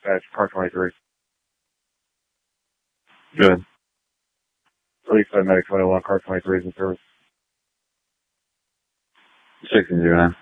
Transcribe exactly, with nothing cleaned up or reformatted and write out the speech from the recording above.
dispatch, car twenty-three. Good. Police five medic twenty-one, car twenty-three is in service. six and zero nine.